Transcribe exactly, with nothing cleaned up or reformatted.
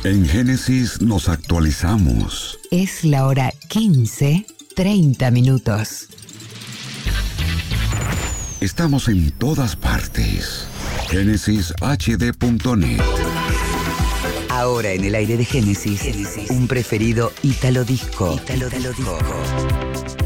En Génesis nos actualizamos. Es la hora quince, treinta minutos. Estamos en todas partes. Génesis H D punto net. Ahora en el aire de Génesis, Génesis. Un preferido Ítalo Disco. Ítalo Disco.